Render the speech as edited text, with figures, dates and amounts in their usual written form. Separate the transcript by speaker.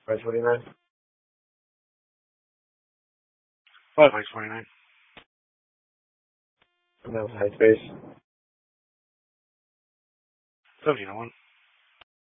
Speaker 1: 529.
Speaker 2: 5x29.
Speaker 1: And that was high space.
Speaker 2: 1701.